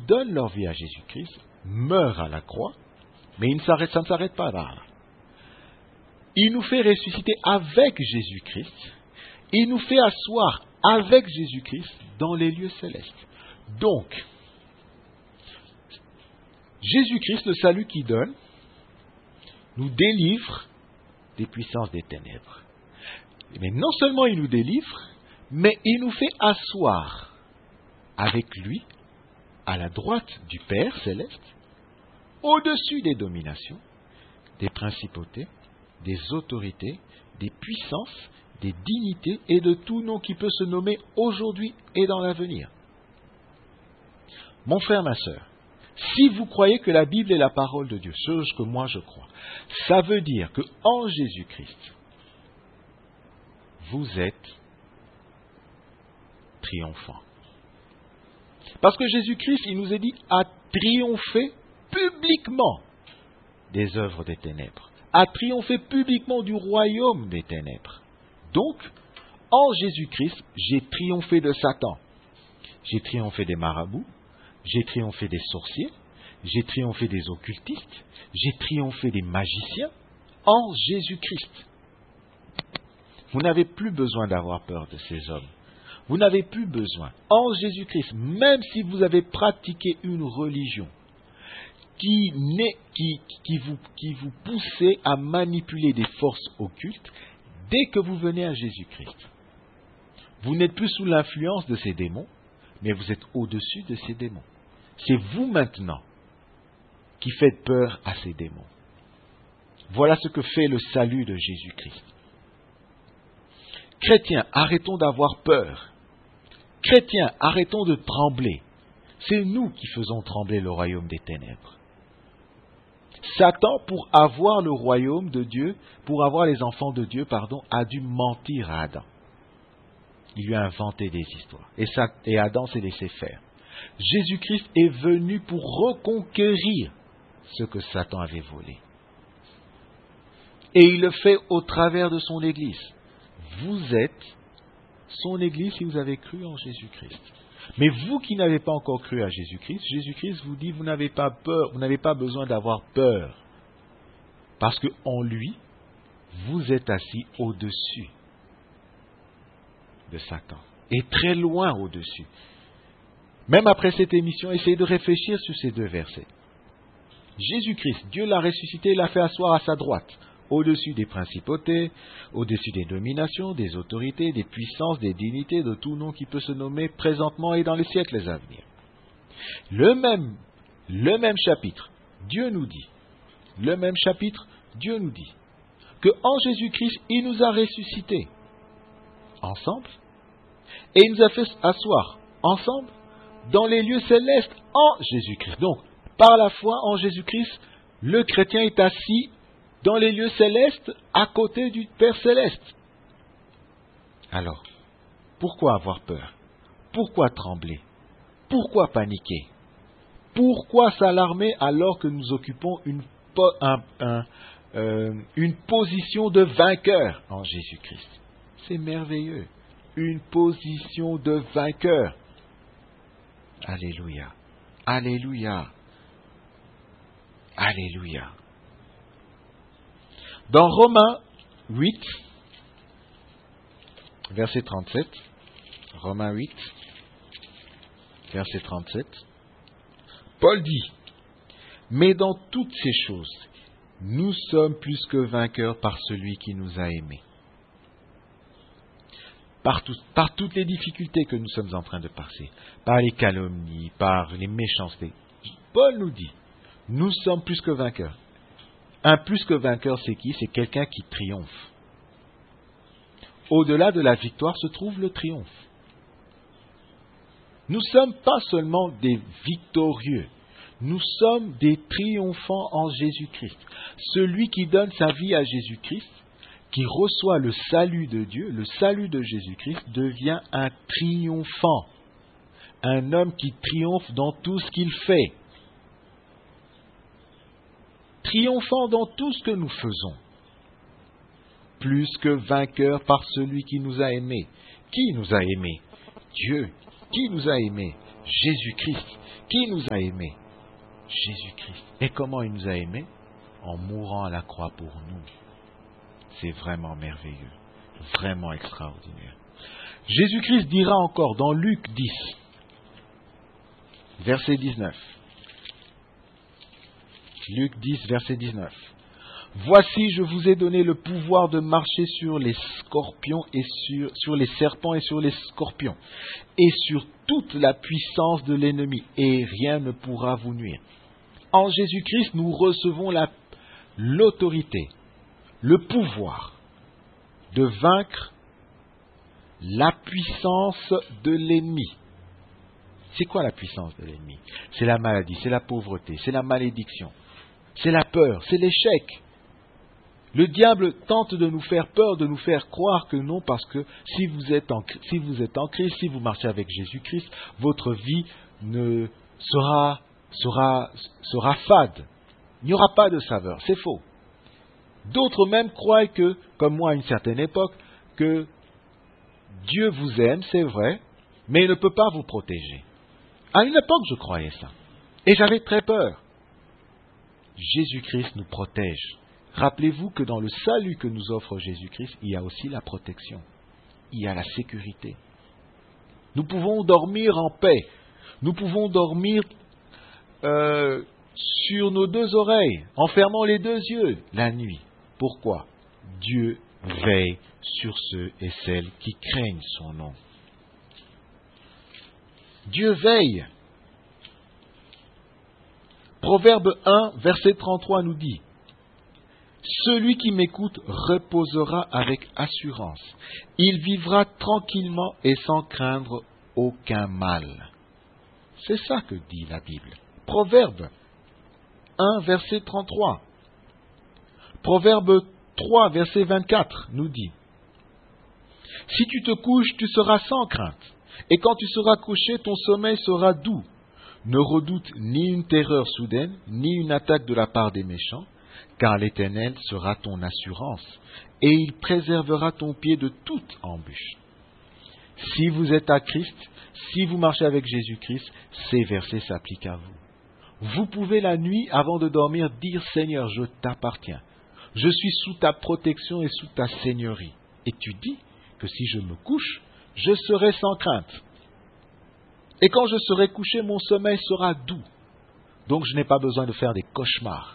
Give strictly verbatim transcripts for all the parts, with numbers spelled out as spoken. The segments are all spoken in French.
donnent leur vie à Jésus-Christ, meurent à la croix, mais il ne s'arrête, ça ne s'arrête pas là. Il nous fait ressusciter avec Jésus-Christ. Il nous fait asseoir avec Jésus-Christ dans les lieux célestes. Donc, Jésus-Christ, le salut qu'il donne, nous délivre des puissances des ténèbres. Mais non seulement il nous délivre, mais il nous fait asseoir avec lui à la droite du Père céleste, au-dessus des dominations, des principautés, des autorités, des puissances, des dignités et de tout nom qui peut se nommer aujourd'hui et dans l'avenir. Mon frère, ma sœur, si vous croyez que la Bible est la parole de Dieu, ce que moi je crois, ça veut dire que en Jésus-Christ, vous êtes triomphant. Parce que Jésus-Christ, il nous est dit, a triomphé publiquement des œuvres des ténèbres, a triomphé publiquement du royaume des ténèbres. Donc, en Jésus-Christ, j'ai triomphé de Satan. J'ai triomphé des marabouts, j'ai triomphé des sorciers, j'ai triomphé des occultistes, j'ai triomphé des magiciens en Jésus-Christ. Vous n'avez plus besoin d'avoir peur de ces hommes. Vous n'avez plus besoin. En Jésus-Christ, même si vous avez pratiqué une religion qui, qui, qui, vous, qui vous poussait à manipuler des forces occultes, dès que vous venez à Jésus-Christ, vous n'êtes plus sous l'influence de ces démons, mais vous êtes au-dessus de ces démons. C'est vous maintenant qui faites peur à ces démons. Voilà ce que fait le salut de Jésus-Christ. Chrétiens, arrêtons d'avoir peur. Chrétiens, arrêtons de trembler. C'est nous qui faisons trembler le royaume des ténèbres. Satan, pour avoir le royaume de Dieu, pour avoir les enfants de Dieu, pardon, a dû mentir à Adam. Il lui a inventé des histoires. Et, ça, et Adam s'est laissé faire. Jésus-Christ est venu pour reconquérir ce que Satan avait volé. Et il le fait au travers de son Église. Vous êtes son Église si vous avez cru en Jésus-Christ. Mais vous qui n'avez pas encore cru à Jésus-Christ, Jésus-Christ vous dit, vous n'avez pas peur, vous n'avez pas besoin d'avoir peur. Parce qu'en lui, vous êtes assis au-dessus de Satan. Et très loin au-dessus. Même après cette émission, essayez de réfléchir sur ces deux versets. Jésus-Christ, Dieu l'a ressuscité, l'a fait asseoir à sa droite, au-dessus des principautés, au-dessus des dominations, des autorités, des puissances, des dignités, de tout nom qui peut se nommer présentement et dans les siècles à venir. Le même, le même chapitre, Dieu nous dit, le même chapitre, Dieu nous dit, que en Jésus-Christ, il nous a ressuscités ensemble, et il nous a fait asseoir ensemble dans les lieux célestes en Jésus-Christ. Donc, par la foi en Jésus-Christ, le chrétien est assis dans les lieux célestes à côté du Père céleste. Alors, pourquoi avoir peur? Pourquoi trembler? Pourquoi paniquer? Pourquoi s'alarmer alors que nous occupons une, un, un, euh, une position de vainqueur en Jésus-Christ? C'est merveilleux. Une position de vainqueur. Alléluia. Alléluia. Alléluia. Dans Romains huit, verset trente-sept, Romains huit, verset trente-sept, Paul dit, « Mais dans toutes ces choses, nous sommes plus que vainqueurs par celui qui nous a aimés. » Par, tout, par toutes les difficultés que nous sommes en train de passer, par les calomnies, par les méchancetés. Paul nous dit, nous sommes plus que vainqueurs. Un plus que vainqueur, c'est qui? C'est quelqu'un qui triomphe. Au-delà de la victoire se trouve le triomphe. Nous ne sommes pas seulement des victorieux, nous sommes des triomphants en Jésus-Christ. Celui qui donne sa vie à Jésus-Christ, qui reçoit le salut de Dieu, le salut de Jésus-Christ, devient un triomphant. Un homme qui triomphe dans tout ce qu'il fait. Triomphant dans tout ce que nous faisons. Plus que vainqueur par celui qui nous a aimés. Qui nous a aimés? Dieu. Qui nous a aimés? Jésus-Christ. Qui nous a aimés? Jésus-Christ. Et comment il nous a aimés? En mourant à la croix pour nous. C'est vraiment merveilleux, vraiment extraordinaire. Jésus-Christ dira encore dans Luc dix, verset dix-neuf. Luc dix, verset dix-neuf. Voici, je vous ai donné le pouvoir de marcher sur les scorpions et sur, sur les serpents et sur les scorpions, et sur toute la puissance de l'ennemi, et rien ne pourra vous nuire. En Jésus-Christ, nous recevons la, l'autorité, le pouvoir de vaincre la puissance de l'ennemi. C'est quoi la puissance de l'ennemi? C'est la maladie, c'est la pauvreté, c'est la malédiction, c'est la peur, c'est l'échec. Le diable tente de nous faire peur, de nous faire croire que non, parce que si vous êtes en, si vous êtes en Christ, si vous marchez avec Jésus-Christ, votre vie ne sera, sera, sera fade. Il n'y aura pas de saveur. C'est faux. D'autres même croient que, comme moi à une certaine époque, que Dieu vous aime, c'est vrai, mais il ne peut pas vous protéger. À une époque, je croyais ça. Et j'avais très peur. Jésus-Christ nous protège. Rappelez-vous que dans le salut que nous offre Jésus-Christ, il y a aussi la protection. Il y a la sécurité. Nous pouvons dormir en paix. Nous pouvons dormir euh, sur nos deux oreilles, en fermant les deux yeux la nuit. Pourquoi? Dieu veille sur ceux et celles qui craignent son nom. Dieu veille. Proverbe un, verset trente-trois nous dit: celui qui m'écoute reposera avec assurance. Il vivra tranquillement et sans craindre aucun mal. C'est ça que dit la Bible. Proverbe un, verset trente-trois. Proverbe trois, verset vingt-quatre nous dit: si tu te couches, tu seras sans crainte. Et quand tu seras couché, ton sommeil sera doux. Ne redoute ni une terreur soudaine, ni une attaque de la part des méchants, car l'Éternel sera ton assurance, et il préservera ton pied de toute embûche. Si vous êtes à Christ, si vous marchez avec Jésus-Christ, ces versets s'appliquent à vous. Vous pouvez la nuit, avant de dormir, dire: Seigneur, je t'appartiens. Je suis sous ta protection et sous ta seigneurie. Et tu dis que si je me couche, je serai sans crainte. Et quand je serai couché, mon sommeil sera doux. Donc je n'ai pas besoin de faire des cauchemars.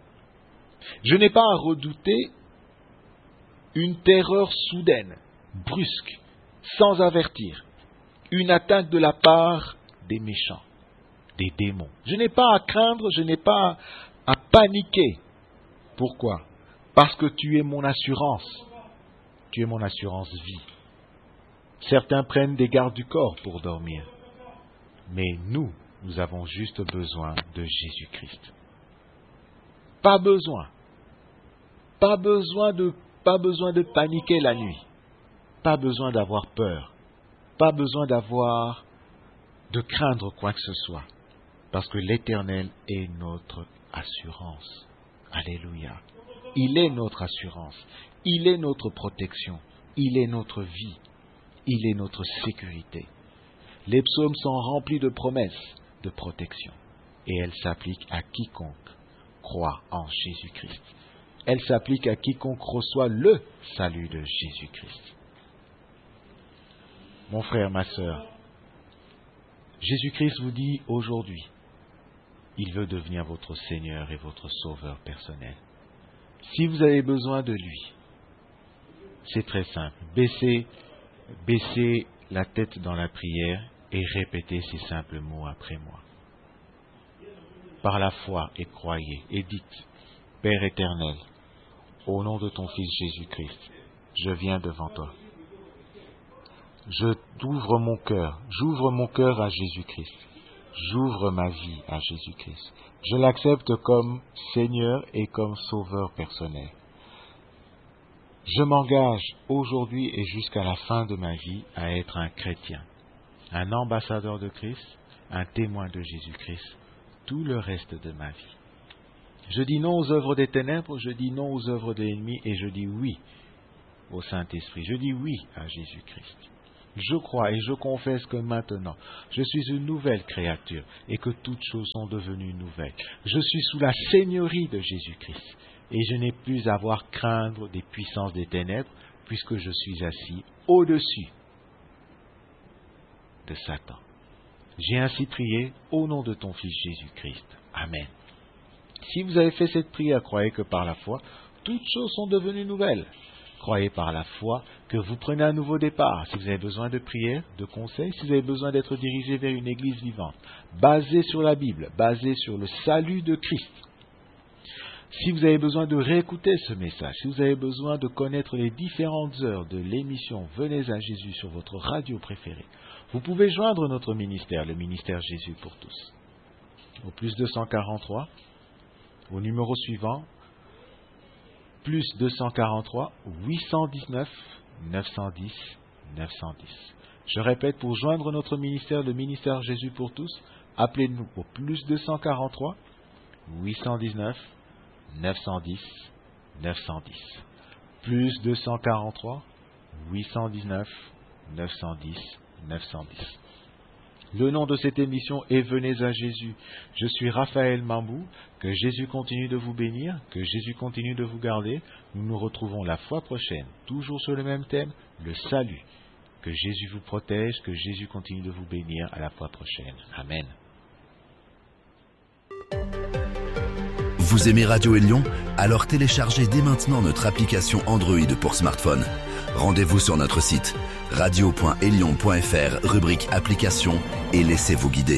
Je n'ai pas à redouter une terreur soudaine, brusque, sans avertir, une attaque de la part des méchants, des démons. Je n'ai pas à craindre, je n'ai pas à paniquer. Pourquoi? Parce que tu es mon assurance. Tu es mon assurance vie. Certains prennent des gardes du corps pour dormir. Mais nous, nous avons juste besoin de Jésus-Christ. Pas besoin. Pas besoin de, pas besoin de paniquer la nuit. Pas besoin d'avoir peur. Pas besoin d'avoir, de craindre quoi que ce soit. Parce que l'Éternel est notre assurance. Alléluia. Il est notre assurance. Il est notre protection. Il est notre vie. Il est notre sécurité. Les psaumes sont remplis de promesses de protection. Et elles s'appliquent à quiconque croit en Jésus-Christ. Elles s'appliquent à quiconque reçoit le salut de Jésus-Christ. Mon frère, ma sœur, Jésus-Christ vous dit aujourd'hui, il veut devenir votre Seigneur et votre Sauveur personnel. Si vous avez besoin de lui, c'est très simple. Baissez, baissez la tête dans la prière et répétez ces simples mots après moi. Par la foi et croyez et dites: Père éternel, au nom de ton Fils Jésus-Christ, je viens devant toi. Je t'ouvre mon cœur, j'ouvre mon cœur à Jésus-Christ. J'ouvre ma vie à Jésus-Christ. Je l'accepte comme Seigneur et comme Sauveur personnel. Je m'engage aujourd'hui et jusqu'à la fin de ma vie à être un chrétien, un ambassadeur de Christ, un témoin de Jésus-Christ, tout le reste de ma vie. Je dis non aux œuvres des ténèbres, je dis non aux œuvres de l'ennemi et je dis oui au Saint-Esprit. Je dis oui à Jésus-Christ. Je crois et je confesse que maintenant, je suis une nouvelle créature et que toutes choses sont devenues nouvelles. Je suis sous la seigneurie de Jésus-Christ et je n'ai plus à avoir craindre des puissances des ténèbres puisque je suis assis au-dessus de Satan. J'ai ainsi prié au nom de ton Fils Jésus-Christ. Amen. Si vous avez fait cette prière, croyez que par la foi, toutes choses sont devenues nouvelles. Croyez par la foi que vous prenez un nouveau départ. Si vous avez besoin de prière, de conseils, si vous avez besoin d'être dirigé vers une église vivante, basée sur la Bible, basée sur le salut de Christ. Si vous avez besoin de réécouter ce message, si vous avez besoin de connaître les différentes heures de l'émission Venez à Jésus sur votre radio préférée, vous pouvez joindre notre ministère, le ministère Jésus pour tous. Au plus deux cent quarante-trois, au numéro suivant, plus deux cent quarante-trois, huit cent dix-neuf, neuf cent dix, neuf cent dix. Je répète, pour joindre notre ministère, le ministère Jésus pour tous, appelez-nous au plus deux cent quarante-trois, huit cent dix-neuf, neuf cent dix, neuf cent dix. Plus deux cent quarante-trois, huit cent dix-neuf, neuf cent dix, neuf cent dix. Le nom de cette émission est Venez à Jésus. Je suis Raphaël Mambou. Que Jésus continue de vous bénir, que Jésus continue de vous garder. Nous nous retrouvons la fois prochaine, toujours sur le même thème, le salut. Que Jésus vous protège, que Jésus continue de vous bénir. À la fois prochaine. Amen. Vous aimez Radio Élion? Alors téléchargez dès maintenant notre application Android pour smartphone. Rendez-vous sur notre site radio point élion point f r, rubrique applications, et laissez-vous guider.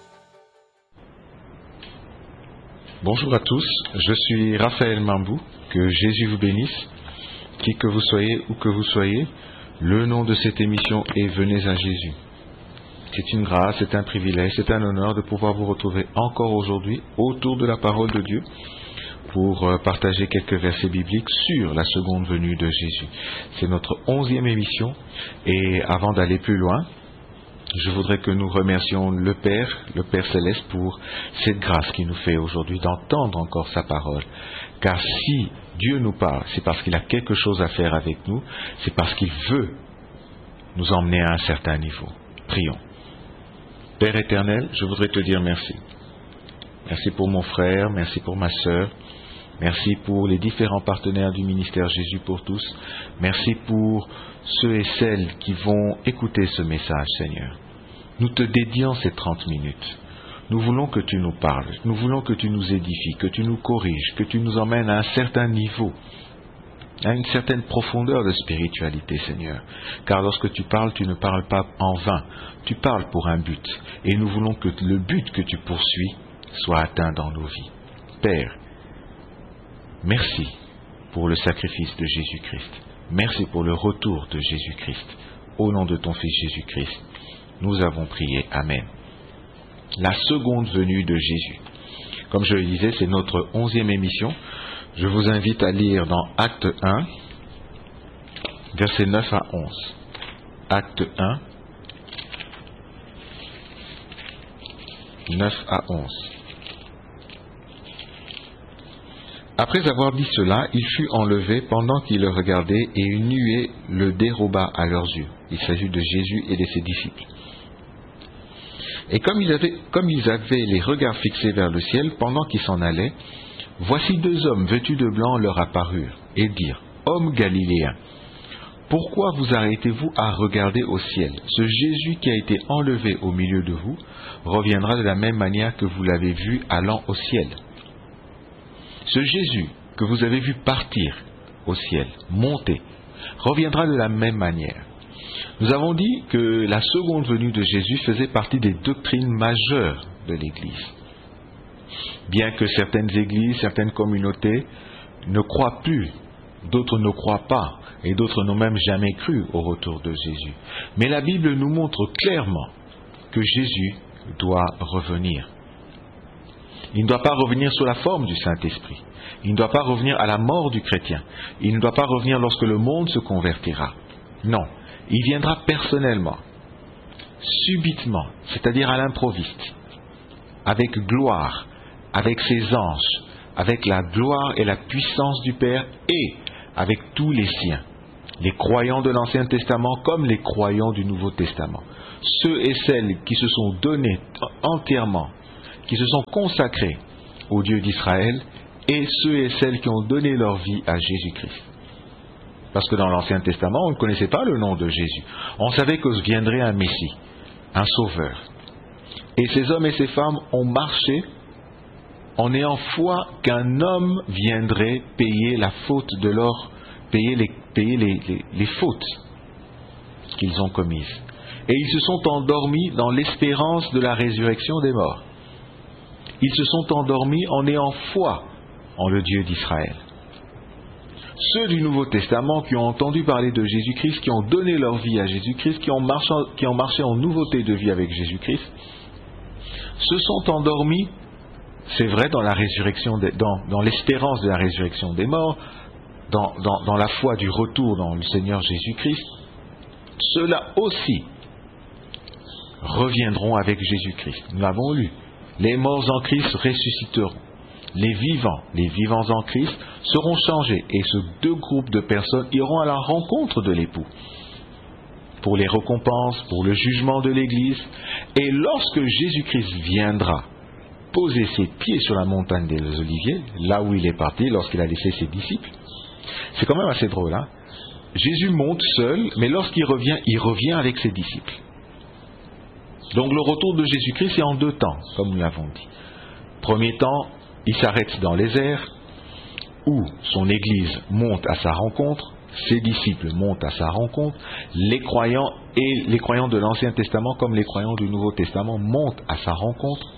Bonjour à tous, je suis Raphaël Mambou. Que Jésus vous bénisse. Qui que vous soyez, où que vous soyez, le nom de cette émission est Venez à Jésus. C'est une grâce, c'est un privilège, c'est un honneur de pouvoir vous retrouver encore aujourd'hui autour de la parole de Dieu pour partager quelques versets bibliques sur la seconde venue de Jésus. C'est notre onzième émission et avant d'aller plus loin, je voudrais que nous remercions le Père, le Père Céleste pour cette grâce qu'il nous fait aujourd'hui d'entendre encore sa parole. Car si Dieu nous parle, c'est parce qu'il a quelque chose à faire avec nous, c'est parce qu'il veut nous emmener à un certain niveau. Prions. Père éternel, je voudrais te dire merci. Merci pour mon frère, merci pour ma sœur, merci pour les différents partenaires du ministère Jésus pour tous, merci pour ceux et celles qui vont écouter ce message, Seigneur. Nous te dédions ces trente minutes. Nous voulons que tu nous parles, nous voulons que tu nous édifies, que tu nous corriges, que tu nous emmènes à un certain niveau, à une certaine profondeur de spiritualité, Seigneur. Car lorsque tu parles, tu ne parles pas en vain, tu parles pour un but. Et nous voulons que le but que tu poursuis soit atteint dans nos vies. Père, merci pour le sacrifice de Jésus-Christ. Merci pour le retour de Jésus-Christ. Au nom de ton Fils Jésus-Christ, nous avons prié. Amen. La seconde venue de Jésus. Comme je le disais, c'est notre onzième émission. Je vous invite à lire dans Acte un, versets neuf à onze. Acte un, neuf à onze. Après avoir dit cela, il fut enlevé pendant qu'ils le regardaient et une nuée le déroba à leurs yeux. Il s'agit de Jésus et de ses disciples. Et comme ils avaient, comme ils avaient les regards fixés vers le ciel pendant qu'ils s'en allaient, voici deux hommes vêtus de blanc leur apparurent et dirent, « Hommes galiléens, pourquoi vous arrêtez-vous à regarder au ciel? Ce Jésus qui a été enlevé au milieu de vous reviendra de la même manière que vous l'avez vu allant au ciel. Ce Jésus que vous avez vu partir au ciel, monter, reviendra de la même manière. » Nous avons dit que la seconde venue de Jésus faisait partie des doctrines majeures de l'Église. Bien que certaines églises, certaines communautés ne croient plus, d'autres ne croient pas, et d'autres n'ont même jamais cru au retour de Jésus. Mais la Bible nous montre clairement que Jésus doit revenir. Il ne doit pas revenir sous la forme du Saint-Esprit. Il ne doit pas revenir à la mort du chrétien. Il ne doit pas revenir lorsque le monde se convertira. Non, il viendra personnellement, subitement, c'est-à-dire à l'improviste, avec gloire, avec ses anges, avec la gloire et la puissance du Père et avec tous les siens. Les croyants de l'Ancien Testament comme les croyants du Nouveau Testament. Ceux et celles qui se sont donnés entièrement, qui se sont consacrés au Dieu d'Israël, et ceux et celles qui ont donné leur vie à Jésus-Christ. Parce que dans l'Ancien Testament, on ne connaissait pas le nom de Jésus. On savait que viendrait un Messie, un Sauveur. Et ces hommes et ces femmes ont marché en ayant foi qu'un homme viendrait payer la faute de leur, payer les, payer les, les, les fautes qu'ils ont commises. Et ils se sont endormis dans l'espérance de la résurrection des morts. Ils se sont endormis en ayant foi en le Dieu d'Israël. Ceux du Nouveau Testament qui ont entendu parler de Jésus-Christ, qui ont donné leur vie à Jésus-Christ, qui ont marché, qui ont marché en nouveauté de vie avec Jésus-Christ, se sont endormis, c'est vrai, dans la résurrection, des, dans, dans l'espérance de la résurrection des morts, dans, dans, dans la foi du retour dans le Seigneur Jésus-Christ. Ceux-là aussi reviendront avec Jésus-Christ. Nous l'avons lu. Les morts en Christ ressusciteront. Les vivants, les vivants en Christ seront changés et ce deux groupes de personnes iront à la rencontre de l'époux pour les récompenses, pour le jugement de l'Église. Et lorsque Jésus-Christ viendra poser ses pieds sur la montagne des Oliviers, là où il est parti lorsqu'il a laissé ses disciples, c'est quand même assez drôle, hein? Jésus monte seul, mais lorsqu'il revient, il revient avec ses disciples. Donc le retour de Jésus-Christ est en deux temps, comme nous l'avons dit. Premier temps, il s'arrête dans les airs, où son Église monte à sa rencontre, ses disciples montent à sa rencontre, les croyants et les croyants de l'Ancien Testament comme les croyants du Nouveau Testament montent à sa rencontre.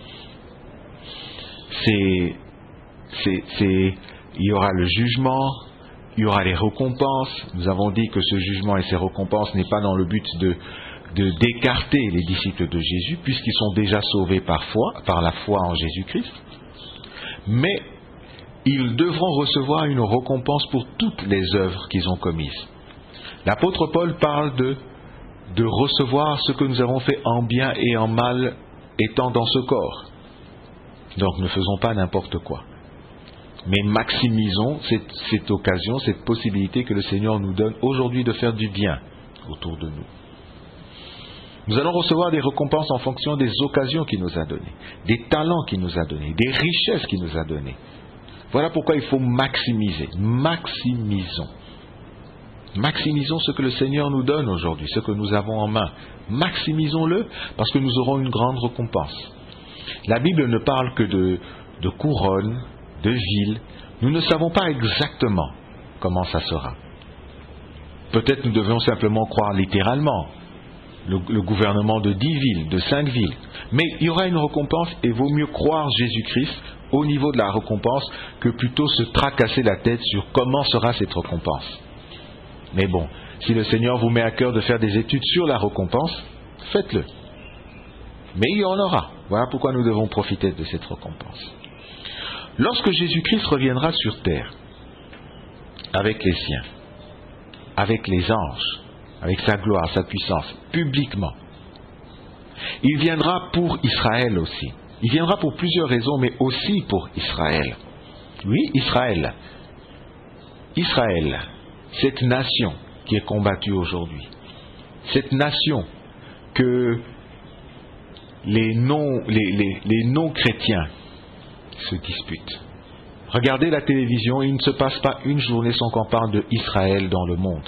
C'est, c'est, c'est, il y aura le jugement, il y aura les récompenses. Nous avons dit que ce jugement et ces récompenses n'est pas dans le but de, de d'écarter les disciples de Jésus, puisqu'ils sont déjà sauvés par foi, par la foi en Jésus-Christ. Mais ils devront recevoir une récompense pour toutes les œuvres qu'ils ont commises. L'apôtre Paul parle de, de recevoir ce que nous avons fait en bien et en mal étant dans ce corps. Donc ne faisons pas n'importe quoi. Mais maximisons cette, cette occasion, cette possibilité que le Seigneur nous donne aujourd'hui de faire du bien autour de nous. Nous allons recevoir des récompenses en fonction des occasions qu'il nous a données, des talents qu'il nous a donnés, des richesses qu'il nous a données. Voilà pourquoi il faut maximiser. Maximisons. Maximisons ce que le Seigneur nous donne aujourd'hui, ce que nous avons en main. Maximisons-le parce que nous aurons une grande récompense. La Bible ne parle que de, de couronnes, de villes. Nous ne savons pas exactement comment ça sera. Peut-être nous devons simplement croire littéralement. Le, le gouvernement de dix villes, de cinq villes. Mais il y aura une récompense et vaut mieux croire Jésus-Christ au niveau de la récompense que plutôt se tracasser la tête sur comment sera cette récompense. Mais bon, si le Seigneur vous met à cœur de faire des études sur la récompense, faites-le. Mais il y en aura. Voilà pourquoi nous devons profiter de cette récompense. Lorsque Jésus-Christ reviendra sur terre, avec les siens, avec les anges, avec sa gloire, sa puissance, publiquement, il viendra pour Israël aussi. Il viendra pour plusieurs raisons, mais aussi pour Israël. Oui, Israël. Israël, cette nation qui est combattue aujourd'hui. Cette nation que les non, les, les, les non-chrétiens se disputent. Regardez la télévision, il ne se passe pas une journée sans qu'on parle de Israël dans le monde.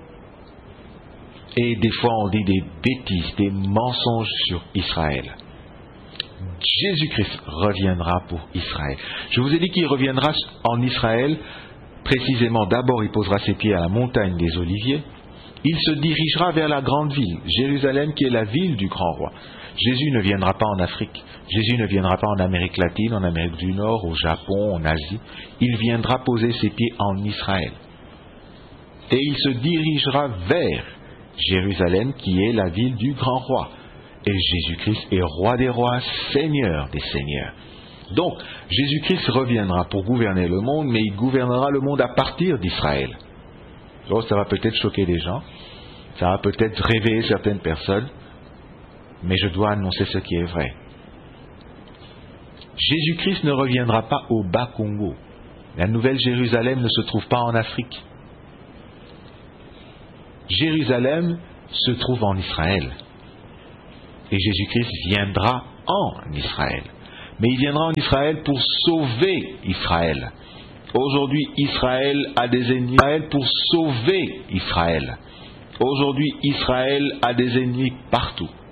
Et des fois on dit des bêtises, des mensonges sur Israël. Jésus-Christ reviendra pour Israël. Je vous ai dit qu'il reviendra en Israël, précisément d'abord il posera ses pieds à la montagne des Oliviers, il se dirigera vers la grande ville, Jérusalem qui est la ville du grand roi. Jésus ne viendra pas en Afrique, Jésus ne viendra pas en Amérique latine, en Amérique du Nord, au Japon, en Asie, il viendra poser ses pieds en Israël. Et il se dirigera vers Jérusalem qui est la ville du grand roi. Et Jésus-Christ est roi des rois, seigneur des seigneurs. Donc, Jésus-Christ reviendra pour gouverner le monde, mais il gouvernera le monde à partir d'Israël. Donc, ça va peut-être choquer les gens, ça va peut-être réveiller certaines personnes, mais je dois annoncer ce qui est vrai. Jésus-Christ ne reviendra pas au Bas-Congo. La Nouvelle Jérusalem ne se trouve pas en Afrique. Jérusalem se trouve en Israël. Et Jésus-Christ viendra en Israël. Mais il viendra en Israël pour sauver Israël. Aujourd'hui, Israël a des ennemis. Israël pour sauver Israël. Aujourd'hui, Israël a des ennemis partout.